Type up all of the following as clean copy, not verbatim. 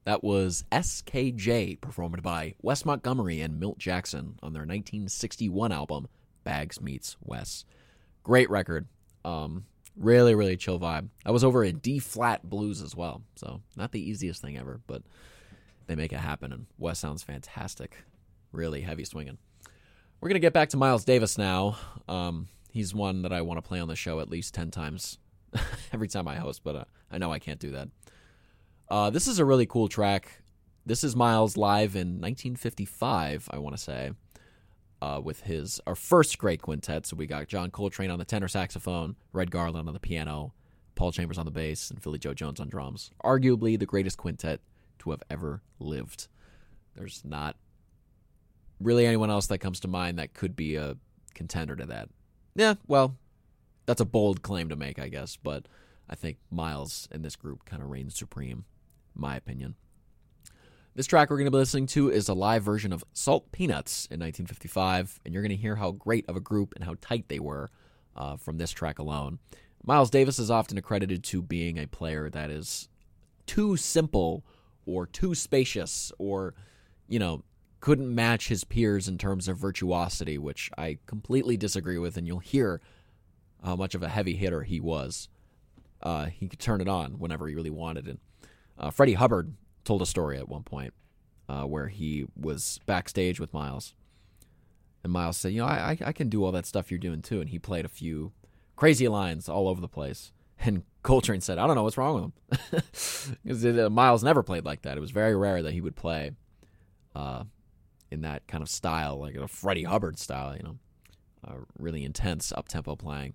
That was SKJ, performed by Wes Montgomery and Milt Jackson on their 1961 album, Bags Meets Wes. Great record. Really, really chill vibe. I was over in D-flat blues as well, so not the easiest thing ever, but they make it happen, and Wes sounds fantastic. Really heavy swinging. We're going to get back to Miles Davis now. He's one that I want to play on the show at least 10 times every time I host, but I know I can't do that. This is a really cool track. This is Miles live in 1955, I want to say, with our first great quintet. So we got John Coltrane on the tenor saxophone, Red Garland on the piano, Paul Chambers on the bass, and Philly Joe Jones on drums. Arguably the greatest quintet to have ever lived. There's not really anyone else that comes to mind that could be a contender to that. Yeah, well, that's a bold claim to make, I guess, but I think Miles in this group kind of reigns supreme, in my opinion. This track we're going to be listening to is a live version of Salt Peanuts in 1955, and you're going to hear how great of a group and how tight they were from this track alone. Miles Davis is often accredited to being a player that is too simple or too spacious or, couldn't match his peers in terms of virtuosity, which I completely disagree with, and you'll hear how much of a heavy hitter he was. He could turn it on whenever he really wanted it. Freddie Hubbard told a story at one point where he was backstage with Miles, and Miles said, I can do all that stuff you're doing too, and he played a few crazy lines all over the place, and Coltrane said, I don't know what's wrong with him. Because Miles never played like that. It was very rare that he would play in that kind of style, like a Freddie Hubbard style, really intense up-tempo playing.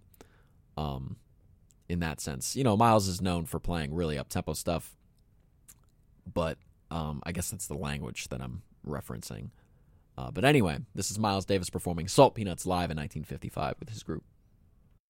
In that sense, Miles is known for playing really up-tempo stuff, but I guess that's the language that I'm referencing. But anyway, this is Miles Davis performing Salt Peanuts live in 1955 with his group.